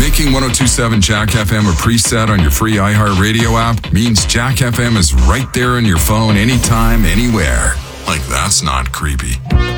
Making 102.7 Jack FM a preset on your free iHeartRadio app means Jack FM is right there on your phone anytime, anywhere. Like, that's not creepy.